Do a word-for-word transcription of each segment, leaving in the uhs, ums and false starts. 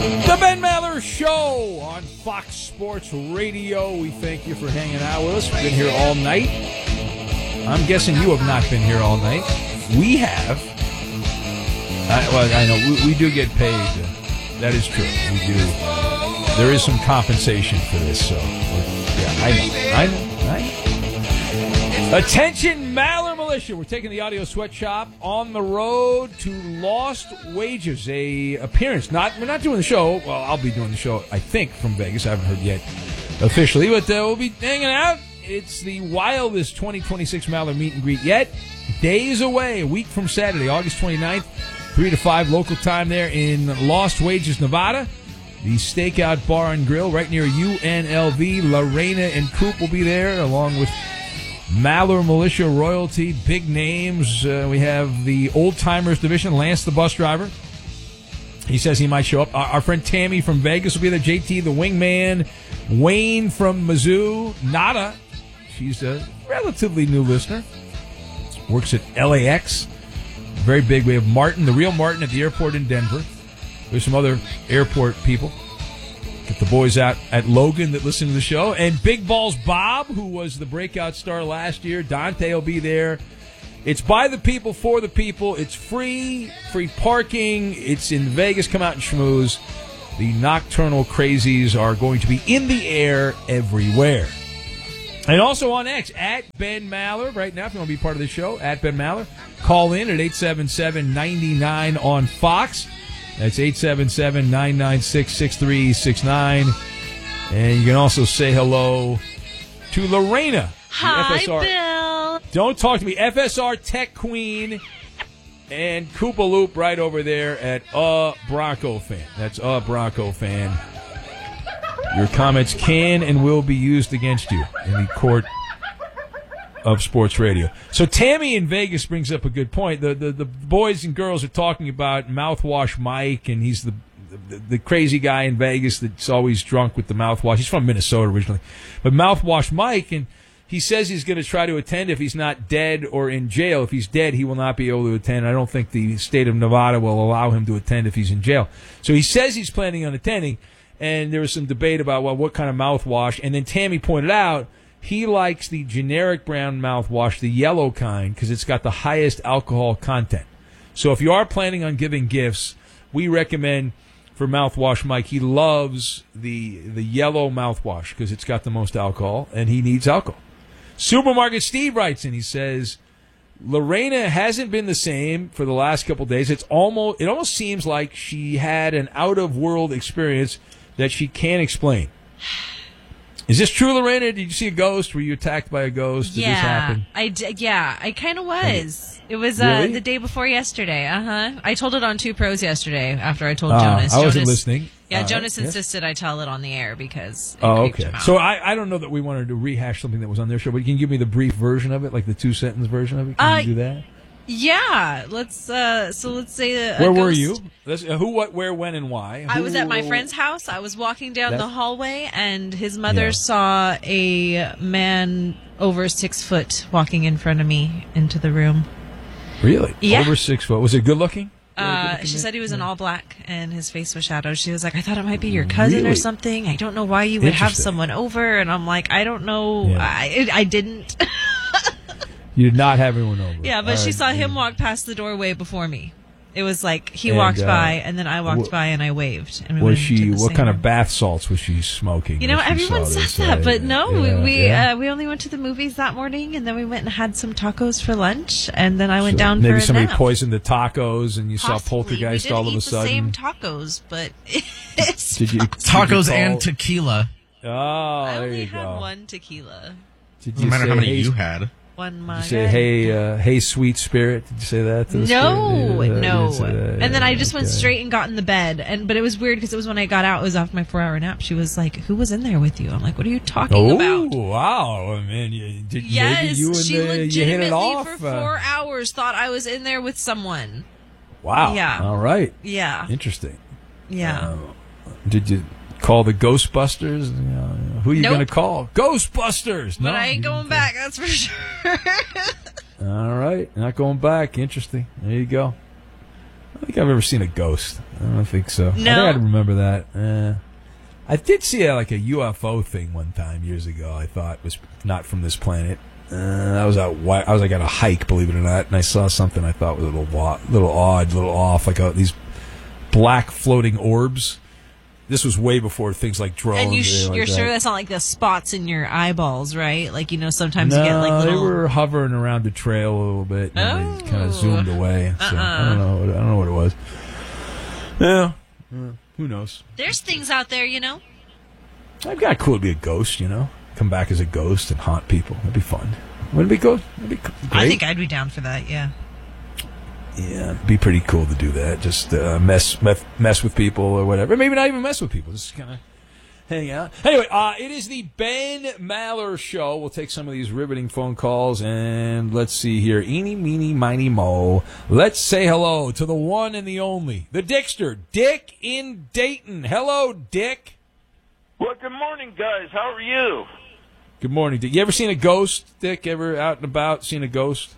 The Ben Maller Show on Fox Sports Radio. We thank you for hanging out with us. We've been here all night. I'm guessing you have not been here all night. We have. I, well, I know we, we do get paid. That is true. We do. There is some compensation for this. So, yeah, I know. I know. I know. Attention, Maller Militia. We're taking the Audio Sweatshop on the road to Lost Wages, a appearance. Not We're not doing the show. Well, I'll be doing the show, I think, from Vegas. I haven't heard yet officially, but uh, we'll be hanging out. It's the wildest twenty twenty-six Maller meet and greet yet. Days away, a week from Saturday, August twenty-ninth, three to five local time there in Lost Wages, Nevada. The Stakeout Bar and Grill right near U N L V. Lorena and Coop will be there, along with Maller Militia royalty, big names. Uh, we have the Old Timers division, Lance the bus driver. He says he might show up. Our, our friend Tammy from Vegas will be there. J T the wingman. Wayne from Mizzou. Nada. She's a relatively new listener. Works at L A X. Very big. We have Martin, the real Martin, at the airport in Denver. There's some other airport people. Get the boys out at Logan that listen to the show. And Big Balls Bob, who was the breakout star last year. Dante will be there. It's by the people, for the people. It's free, free parking. It's in Vegas. Come out and schmooze. The Nocturnal Crazies are going to be in the air everywhere. And also on X, at Ben Maller. Right now, if you want to be part of the show, at Ben Maller. Call in at eight seven seven, nine nine on Fox. That's eight seven seven, nine nine six, six three six nine. And you can also say hello to Lorena. Hi, F S R. Bill. Don't talk to me. F S R Tech Queen and Koopa Loop right over there at A Bronco Fan. That's A Bronco Fan. Your comments can and will be used against you in the court of sports radio. So Tammy in Vegas brings up a good point. The the, the boys and girls are talking about Mouthwash Mike, and he's the, the the crazy guy in Vegas that's always drunk with the mouthwash. He's from Minnesota originally. But Mouthwash Mike, and he says he's going to try to attend if he's not dead or in jail. If he's dead, he will not be able to attend. I don't think the state of Nevada will allow him to attend if he's in jail. So he says he's planning on attending, and there was some debate about, well, what kind of mouthwash. And then Tammy pointed out he likes the generic brown mouthwash, the yellow kind, because it's got the highest alcohol content. So if you are planning on giving gifts, we recommend for Mouthwash Mike, he loves the the yellow mouthwash because it's got the most alcohol, and he needs alcohol. Supermarket Steve writes in, he says, Lorena hasn't been the same for the last couple of days. It's almost It almost seems like she had an out-of-world experience that she can't explain. Is this true, Lorena? Did you see a ghost? Were you attacked by a ghost? Did yeah, this happen? I d- yeah, I kind of was. It was uh, Really? the day before yesterday. Uh-huh. I told it on Two Pros yesterday after I told Uh, Jonas. I wasn't Jonas, listening. Yeah, Uh, Jonas yes. insisted I tell it on the air because it Oh, creeped okay. him out. So I, I don't know that we wanted to rehash something that was on their show, but you can give me the brief version of it, like the two-sentence version of it? Can Uh, you do that? Yeah, let's. Uh, so let's say. A, a Where were ghost- you? Let's, uh, who, what, where, when, and why? I Who- was at my friend's house. I was walking down That's- the hallway, and his mother Yeah. saw a man over six foot walking in front of me into the room. Really? Yeah. Over six foot. Was it good looking? Uh, she said he was in all black and his face was shadowed. She was like, I thought it might be your cousin Really? or something. I don't know why you would have Interesting. someone over. And I'm like, I don't know. Yeah. I, I didn't. You did not have anyone over. Yeah, but All she right. saw him walk past the doorway before me. It was like he And, walked uh, by and then I walked wh- by and I waved. And we Was went she? into the What same kind room. of bath salts was she smoking? You know, when she everyone saw said this? that, Uh, but no, yeah, we yeah. uh, we only went to the movies that morning, and then we went and had some tacos for lunch, and then I went So down maybe for a somebody nap. poisoned the tacos, and you Possibly. saw Poltergeist we didn't all of eat a sudden. the same tacos, but it's Did you did you Tacos call- and tequila. Oh, I there only you had go. one tequila, Did No you matter say, how many hey, you had. one Did you margarita. say, hey, uh, hey, sweet spirit? Did you say that to the No, spirit? Yeah, you no. didn't say that. And then Yeah, I just went okay. straight and got in the bed. And but it was weird because it was when I got out. It was after my four-hour nap. She was like, "Who was in there with you?" I'm like, "What are you talking Oh, about?" wow. I mean, you, did, Yes, maybe you and she the, you hit legitimately it off. for four hours thought I was in there with someone. Wow. Yeah. All right. Yeah, Interesting. yeah. Uh, did you call the Ghostbusters? You know, who are you Nope. going to call? Ghostbusters. but no, I ain't you going didn't back. That's for sure. All right. Not going back. Interesting. There you go. I don't think I've ever seen a ghost. I don't think so. I think No. I'd remember that. Eh. I did see a, like a U F O thing one time years ago. I thought was not from this planet. Uh, I was out. wi- I was like on a hike, believe it or not, and I saw something I thought was a little, wa- little odd, a little off, like a, these black floating orbs. This was way before things like drones. And you or sh- anything like you're that. sure that's not like the spots in your eyeballs, right? Like, you know, sometimes No, you get like little. they were hovering around the trail a little bit, and they kind Oh. of zoomed away. So I Uh-uh. don't know. I don't know what it was. Yeah, uh, who knows? There's things out there, you know. I've got cool to be a ghost, you know. Come back as a ghost and haunt people. That'd be fun. Wouldn't it be cool? That'd be co- great. I think I'd be down for that. Yeah. Yeah, it'd be pretty cool to do that. Just uh, mess, mess mess with people or whatever. Maybe not even mess with people. Just kind of hang out. Anyway, uh, it is the Ben Maller Show. We'll take some of these riveting phone calls, and let's see here. Eeny, meeny, miny, mo. Let's say hello to the one and the only, the Dickster, Dick in Dayton. Hello, Dick. Well, good morning, guys. How are you? Good morning, Dick. You ever seen a ghost, Dick? Ever out and about seen a ghost?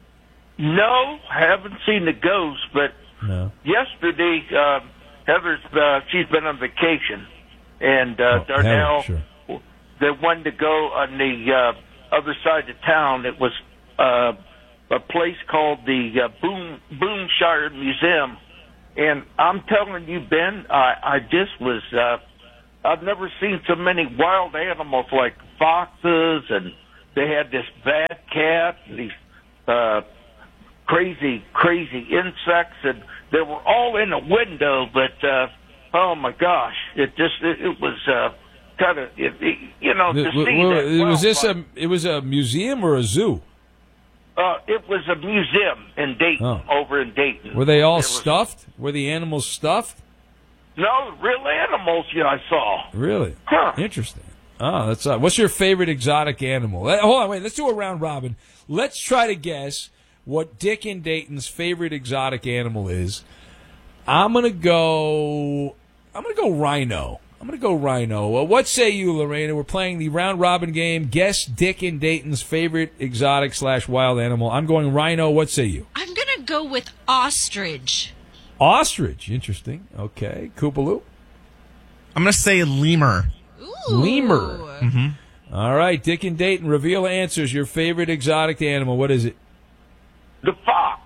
No, I haven't seen the ghost, but No. yesterday, uh, Heather's, uh, she's been on vacation, and uh, Oh, Darnell, Heather, sure. they wanted to go on the uh, other side of town. It was uh, a place called the uh, Boom Boomshire Museum, and I'm telling you, Ben, I, I just was. Uh, I've never seen so many wild animals like foxes, and they had this bad cat, and these uh, crazy, crazy insects, and they were all in a window. But uh, oh my gosh, it just it, it was uh, kind of it, it, you know to The- see w- that. w- was this wildlife. a? It was a museum or a zoo? Uh, it was a museum in Dayton, Oh. over in Dayton. Were they all There was- stuffed? Were the animals stuffed? No, real animals. Yeah, I saw. Really? Huh. Interesting. Oh, that's uh, what's your favorite exotic animal? Uh, hold on, wait. Let's do a round robin. Let's try to guess what Dick in Dayton's favorite exotic animal is. I'm gonna go. I'm gonna go rhino. I'm gonna go rhino. Uh, what say you, Lorena? We're playing the round robin game. Guess Dick in Dayton's favorite exotic slash wild animal. I'm going rhino. What say you? I'm gonna go with ostrich. Ostrich. Interesting. Okay. Koopaloo. I'm going to say lemur. Ooh. Lemur. Mm-hmm. All right, Dick in Dayton. Reveal answers. Your favorite exotic animal. What is it? The fox.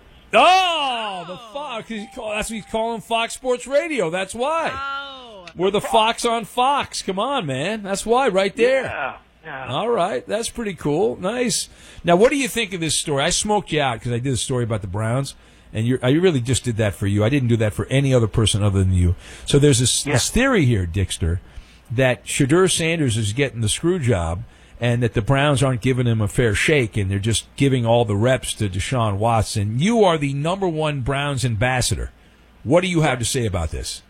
Oh, the Fox. He's call- That's what he's calling Fox Sports Radio. That's why. Oh. We're the Fox on Fox. Come on, man. That's why, right there. Yeah. Yeah. All right, that's pretty cool. Nice. Now, what do you think of this story? I smoked you out because I did a story about the Browns, and you're, I really just did that for you. I didn't do that for any other person other than you. So there's this, Yeah. this theory here, Dickster, that Shadur Sanders is getting the screw job, and that the Browns aren't giving him a fair shake, and they're just giving all the reps to Deshaun Watson. You are the number one Browns ambassador. What do you have to say about this?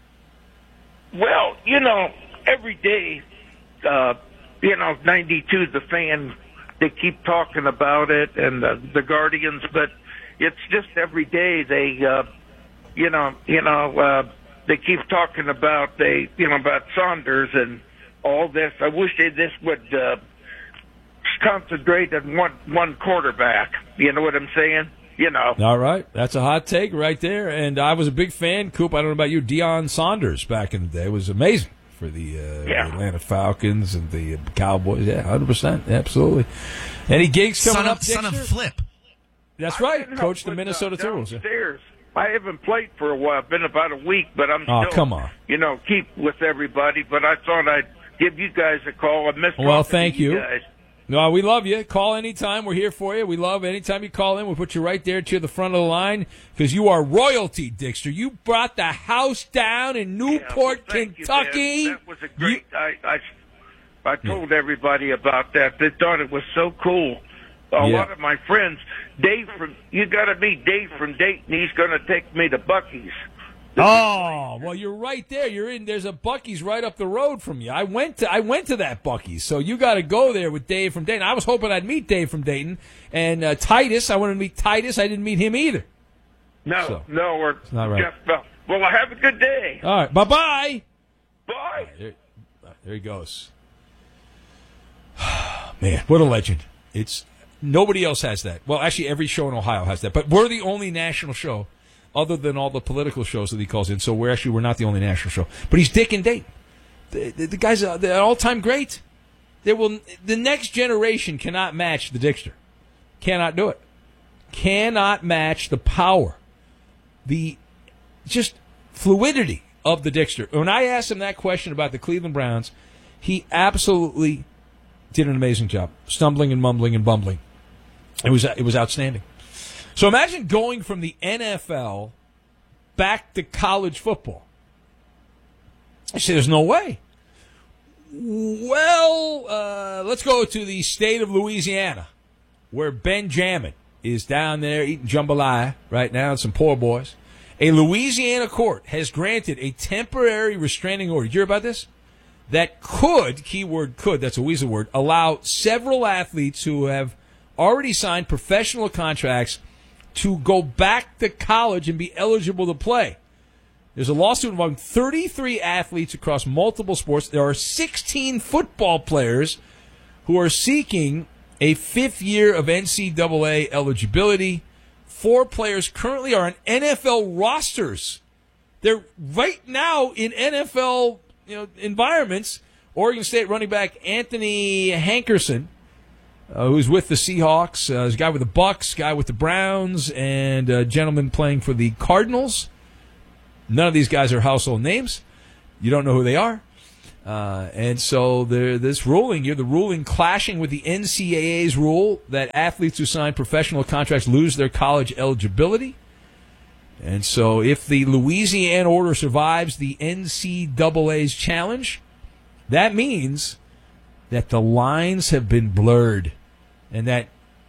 Well, you know, every day, uh, you know, ninety-two, the fan, they keep talking about it, and the, the Guardians, but it's just every day they, uh, you know, you know, uh, they keep talking about they, you know, about Saunders and all this. I wish they this would uh, concentrate on one one quarterback. You know what I'm saying? You know. All right. That's a hot take right there. And I was a big fan, Coop, I don't know about you, Deion Saunders back in the day. It was amazing for the uh, Yeah. Atlanta Falcons and the Cowboys. Yeah, one hundred percent. Absolutely. Any gigs coming Son up, of, son of Dixter? Flip. That's I right. didn't Coach the help with, Minnesota uh, Timberwolves. downstairs. I haven't played for a while. Been about a week, but I'm Oh, still, come on. you know, keep with everybody. But I thought I'd give you guys a call. I missed. Well, talking thank to you. Guys. No, we love you. Call anytime. We're here for you. We love anytime you call in. We'll put you right there to the front of the line because you are royalty, Dixter. You brought the house down in Yeah, well, Newport, thank you, Kentucky. Dan. That was a great. I, I I told everybody about that. They thought it was so cool. A Yeah. lot of my friends, Dave from you got to meet Dave from Dayton. He's going to take me to Buc-ee's. Oh, well, you're right there. You're in. There's a Buc-ee's right up the road from you. I went to. I went to that Buc-ee's, so you got to go there with Dave from Dayton. I was hoping I'd meet Dave from Dayton and uh, Titus. I wanted to meet Titus. I didn't meet him either. No, So, no, we're not right. just well. Well, have a good day. All right, bye bye. Bye. There, there he goes. Man, what a legend! It's nobody else has that. Well, actually, every show in Ohio has that, but we're the only national show other than all the political shows that he calls in. So we're actually we're not the only national show, but he's Dick and Dayton. The, the, the guy's a, the all-time great. There will the next generation cannot match the Dickster. Cannot do it. Cannot match the power, the just fluidity of the Dickster. When I asked him that question about the Cleveland Browns, he absolutely did an amazing job, stumbling and mumbling and bumbling. It was it was outstanding. So imagine going from the N F L back to college football. I say there's no way. Well, uh, let's go to the state of Louisiana, where Benjamin is down there eating jambalaya right now, and some poor boys. A Louisiana court has granted a temporary restraining order. Did you hear about this? That could, keyword could, that's a weasel word, allow several athletes who have already signed professional contracts to go back to college and be eligible to play. There's a lawsuit involving thirty-three athletes across multiple sports. There are sixteen football players who are seeking a fifth year of N C double A eligibility. Four players currently are on N F L rosters. They're right now in N F L you know, environments. Oregon State running back Anthony Hankerson, uh, who's with the Seahawks. Uh, there's a guy with the Bucks, guy with the Browns, and a gentleman playing for the Cardinals. None of these guys are household names. You don't know who they are. Uh, and so this ruling, you're the ruling clashing with the N C double A's rule that athletes who sign professional contracts lose their college eligibility. And so if the Louisiana order survives the N C double A's challenge, that means that the lines have been blurred. And that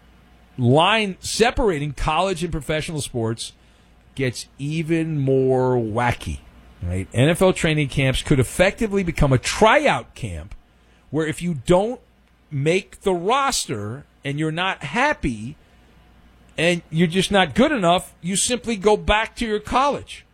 line separating college and professional sports gets even more wacky. Right? N F L training camps could effectively become a tryout camp where if you don't make the roster and you're not happy and you're just not good enough, you simply go back to your college.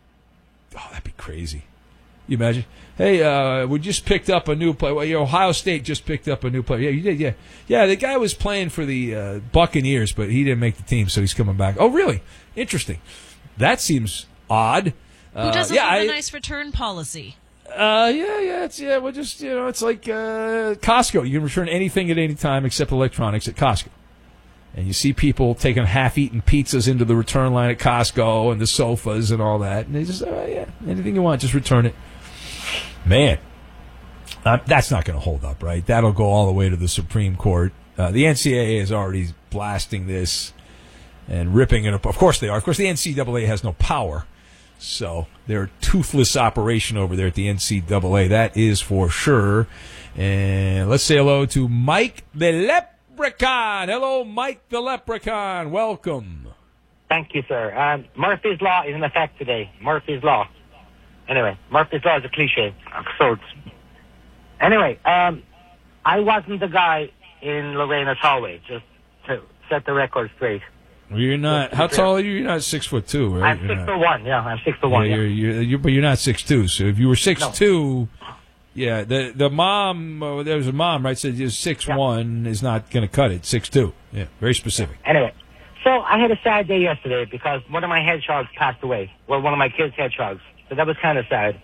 Oh, that'd be crazy. You imagine? Hey, uh, we just picked up a new player. Well, Ohio State just picked up a new player. Yeah, you did, yeah. Yeah, the guy was playing for the uh, Buccaneers, but he didn't make the team, so he's coming back. Oh, really? Interesting. That seems odd. Who doesn't uh, yeah, have a I, nice return policy? Uh, yeah, yeah, it's yeah. We're just you know, it's like uh, Costco. You can return anything at any time except electronics at Costco. And you see people taking half-eaten pizzas into the return line at Costco and the sofas and all that. And they just, oh, yeah, anything you want, just return it. Man, uh, that's not going to hold up, right? That'll go all the way to the Supreme Court. Uh, the N C double A is already blasting this and ripping it up. Of course they are. Of course, the N C double A has no power. So they're a toothless operation over there at the N C double A. That is for sure. And let's say hello to Mike the Leprechaun. Hello, Mike the Leprechaun. Welcome. Thank you, sir. Um, Murphy's Law is in effect today. Murphy's Law. Anyway, Murphy's Law is a cliche. So it's... Anyway, um, I wasn't the guy in Lorena's hallway, just to set the record straight. Well, you're not. How tall are you? You're not six foot two, right? I'm you're six not. foot one. Yeah, I'm six foot one. Yeah, yeah. you're, you're, you're, but you're not six two. So if you were six two, no. yeah, the the mom, uh, there was a mom, right? Said six yeah. one is not going to cut it. Six two. Yeah, very specific. Anyway, so I had a sad day yesterday because one of my hedgehogs passed away. Well, one of my kids' hedgehogs. So that was kind of sad.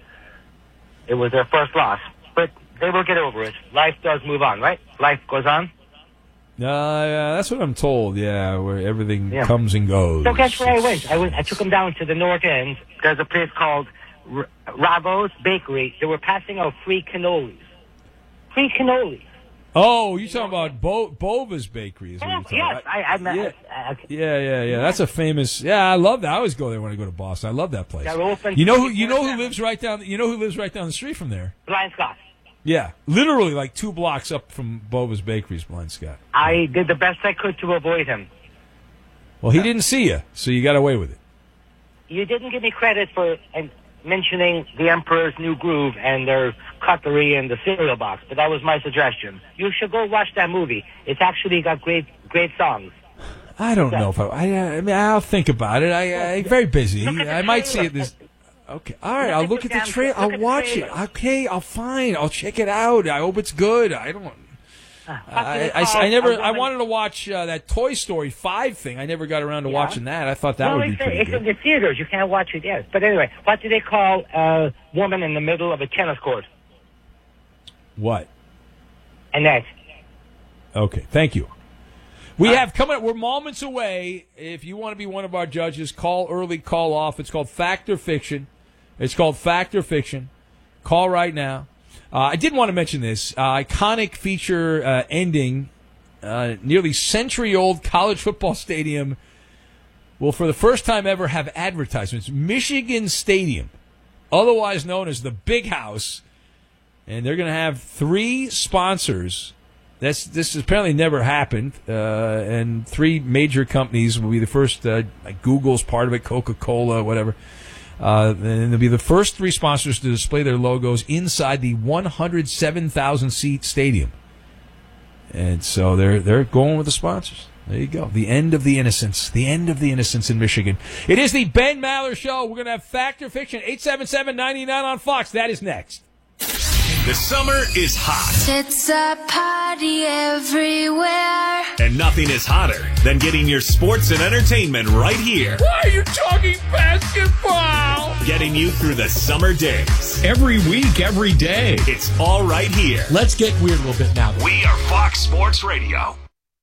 It was their first loss, but they will get over it. Life does move on, right? Life goes on. Uh, yeah, that's what I'm told, yeah, where everything yeah. comes and goes. So guess where I went? I went. I took them down to the north end. There's a place called R- Rago's Bakery. They were passing out free cannolis. Free cannolis. Oh, you're talking about Bo- Bova's Bakery. Is what oh, you're talking yes. about. I, I, I, yeah. I, I, yeah, yeah, yeah. That's a famous. Yeah, I love that. I always go there when I go to Boston. I love that place. They're open you know who? You know who lives right down? You know who lives right down the street from there? Blind Scott. Yeah, literally like two blocks up from Bova's Bakery's Blind Scott. I did the best I could to avoid him. Well, he didn't see you, so you got away with it. You didn't give me credit for uh, mentioning the Emperor's New Groove and their cutlery and the cereal box, but that was my suggestion. You should go watch that movie. It's actually got great, great songs. I don't so, know if I, I. I mean, I'll think about it. I, I'm very busy. I might see it this. Okay, all right. I'll look at the trailer. I'll watch it. Okay, I'll fine. I'll check it out. I hope it's good. I don't. I, I, I never. I wanted to watch uh, that Toy Story five thing. I never got around to Yeah. watching that. I thought that well, would be it's, pretty it's good. in the theaters. You can't watch it yet. But anyway, what do they call a woman in the middle of a tennis court? What? A net. Okay, thank you. We have coming up, we're moments away. If you want to be one of our judges, call early, call off. It's called Fact or Fiction. It's called Fact or Fiction. Call right now. Uh, I did want to mention this. Uh, iconic feature uh, ending, uh, nearly century-old college football stadium will, for the first time ever, have advertisements. Michigan Stadium, otherwise known as the Big House, and they're going to have three sponsors. That's, this has apparently never happened, uh, and three major companies will be the first. Uh, like Google's part of it, Coca-Cola, whatever. Uh, and they'll be the first three sponsors to display their logos inside the one hundred seven thousand seat stadium. And so they're they're going with the sponsors. There you go. The end of the innocence. The end of the innocence in Michigan. It is the Ben Maller Show. We're going to have Fact or Fiction. eight seven seven, nine nine on Fox. That is next. The summer is hot. It's a party everywhere. And nothing is hotter than getting your sports and entertainment right here. Why are you talking basketball? Getting you through the summer days. Every week, every day. It's all right here. Let's get weird a little bit now. We are Fox Sports Radio.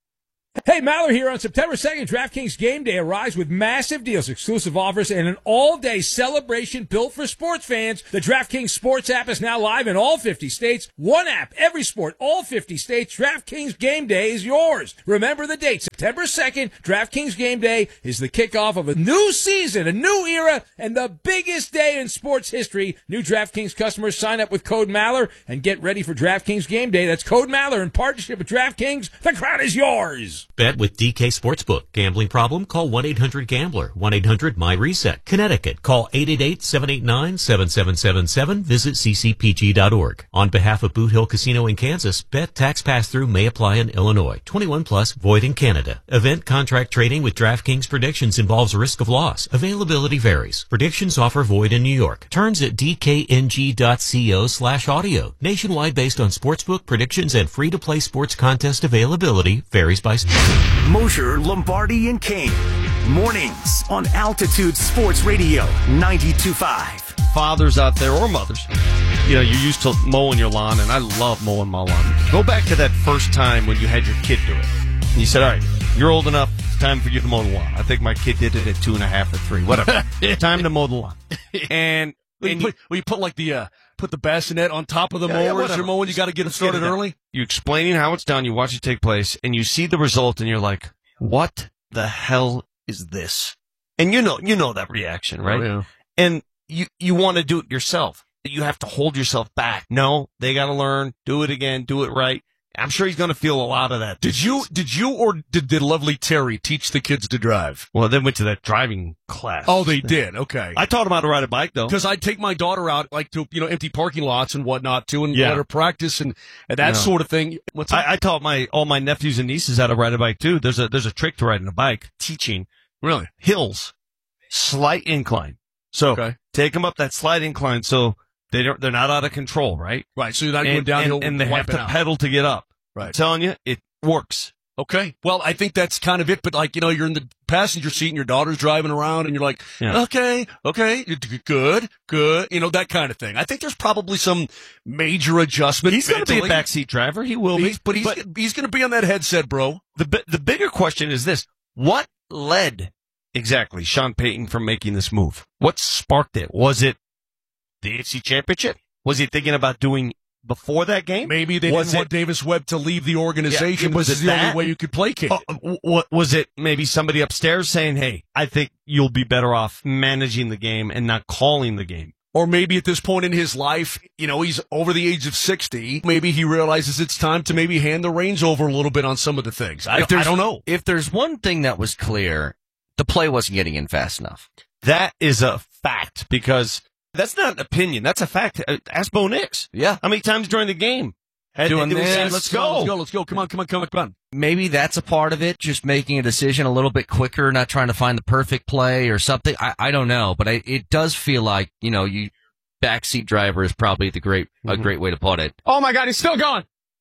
Hey, Maller here. On September second, DraftKings Game Day arrives with massive deals, exclusive offers, and an all-day celebration built for sports fans. The DraftKings Sports app is now live in all fifty states. One app, every sport, all fifty states. DraftKings Game Day is yours. Remember the date, September second. DraftKings Game Day is the kickoff of a new season, a new era, and the biggest day in sports history. New DraftKings customers sign up with code Maller and get ready for DraftKings Game Day. That's code Maller in partnership with DraftKings. The crowd is yours. Bet with D K Sportsbook. Gambling problem? Call one eight hundred gambler. one eight hundred my reset. Connecticut. Call eight eight eight, seven eight nine, seven seven seven seven. Visit c c p g dot org. On behalf of Boot Hill Casino in Kansas, bet tax pass-through may apply in Illinois. twenty-one plus, void in Canada. Event contract trading with DraftKings Predictions involves risk of loss. Availability varies. Predictions offer void in New York. Terms at d k n g dot co slash audio. Nationwide based on sportsbook predictions and free-to-play sports contest availability varies by state. Mosher, Lombardi, and Kane. Mornings on Altitude Sports Radio ninety-two point five. Fathers out there or mothers, you know, you're used to mowing your lawn, and I love mowing my lawn. Go back to that first time when you had your kid do it. And you said, all right, you're old enough, it's time for you to mow the lawn. I think my kid did it at two and a half or three, whatever. Time to mow the lawn. And, Well, and you, put, well, you put like the uh, put the bassinet on top of the Yeah, yeah, mower as whatever. you're mowing. You got to get it Let's get started it done. early. You explaining how it's done, you watch it take place, and you see the result, and you're like, what the hell is this? And you know, you know that reaction, right? Oh, yeah. And you, you want to do it yourself. You have to hold yourself back. No, they got to learn, do it again, do it right. I'm sure he's going to feel a lot of that. Did you did you or did, did lovely Terry teach the kids to drive? Well, they went to that driving class. Oh, they did. Okay. I taught them how to ride a bike, though. Because I'd take my daughter out, like, to, you know, empty parking lots and whatnot, too, and Yeah. let her practice and, and that No. sort of thing. What's that? I, I taught my all my nephews and nieces how to ride a bike, too. There's a there's a trick to riding a bike, teaching Really? hills, slight incline. So Okay. take them up that slight incline so they don't they're not out of control, right? Right, so you're not going And, downhill and, and they have wiping to out. pedal to get up. I'm Right. telling you, it works. Okay. Well, I think that's kind of it. But, like, you know, you're in the passenger seat and your daughter's driving around and you're like, Yeah. okay, okay, you d- good, good, you know, that kind of thing. I think there's probably some major adjustment. He's going to be a mentally. backseat driver. He will He's, be. but he's, he's going to be on that headset, bro. The bi- the bigger question is this: what led exactly Sean Payton from making this move? What sparked it? Was it the A F C Championship? Was he thinking about doing before that game? Maybe they was didn't want Davis Webb to leave the organization. Yeah, was this it is the that? only way you could placate. Uh, w- what was it? Maybe somebody upstairs saying, "Hey, I think you'll be better off managing the game and not calling the game." Or maybe at this point in his life, you know, he's over the age of sixty. Maybe he realizes it's time to maybe hand the reins over a little bit on some of the things. I, If I there's- don't know. If there's one thing that was clear, the play wasn't getting in fast enough. That is a fact because that's not an opinion. That's a fact. Uh, Ask Bo Nix. Yeah. How many times during the game? Had- Doing it was- this. Let's go. Let's go. Let's go. Come on. Come on. Come on. Come on. Maybe that's a part of it, just making a decision a little bit quicker, not trying to find the perfect play or something. I, I don't know, but I, it does feel like, you know, you backseat driver is probably the great, a Mhm. great way to put it. Oh my God, he's still going.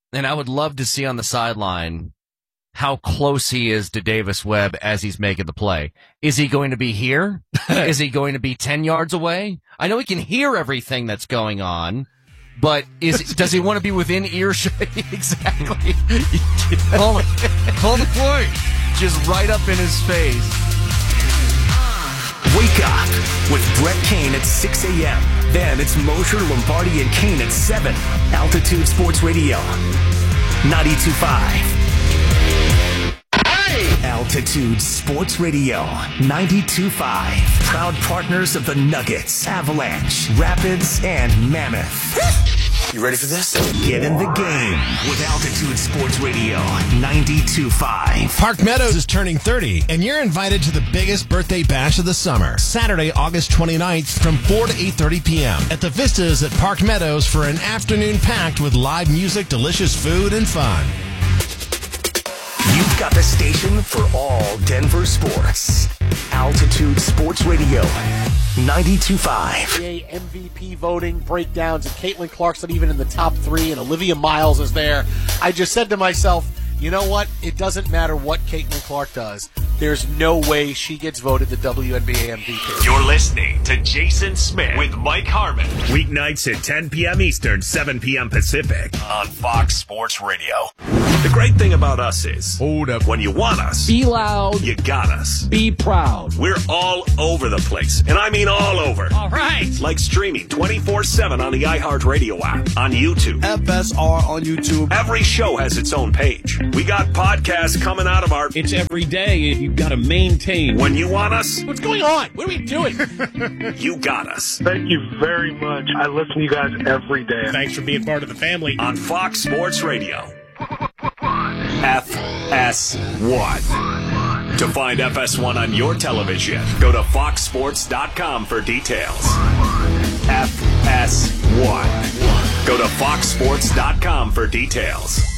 and I would love to see on the sideline how close he is to Davis Webb as he's making the play. Is he going to be here? Is he going to be ten yards away? I know he can hear everything that's going on, but is does he want to be within earshot? Exactly. Call, call the play. Just right up in his face. Wake up with Brett Kane at six a.m. Then it's Mosher, Lombardi, and Kane at seven. Altitude Sports Radio, ninety-two point five. Altitude Sports Radio, ninety-two point five. Proud partners of the Nuggets, Avalanche, Rapids, and Mammoth. You ready for this? Get in the game with Altitude Sports Radio, ninety-two point five. Park Meadows is turning thirty, and you're invited to the biggest birthday bash of the summer, Saturday, August twenty-ninth from four to eight thirty p.m. at the Vistas at Park Meadows for an afternoon packed with live music, delicious food, and fun. You've got the station for all Denver sports. Altitude Sports Radio, ninety-two point five. N B A M V P voting breakdowns, and Caitlin Clark's not even in the top three, and Olivia Miles is there. I just said to myself, you know what? It doesn't matter what Caitlin Clark does. There's no way she gets voted the W N B A M V P. You're listening to Jason Smith with Mike Harmon. Weeknights at ten p.m. Eastern, seven p.m. Pacific on Fox Sports Radio. The great thing about us is, hold up, when you want us, be loud, you got us. Be proud. We're all over the place, and I mean all over. All right. Like streaming twenty-four seven on the iHeartRadio app, on YouTube. F S R on YouTube. Every show has its own page. We got podcasts coming out of our... It's every day. You've got to maintain. When you want us... What's going on? What are we doing? You got us. Thank you very much. I listen to you guys every day. Thanks for being part of the family. On Fox Sports Radio. F S one. To find F S one on your television, go to fox sports dot com for details. F S one. Go to fox sports dot com for details.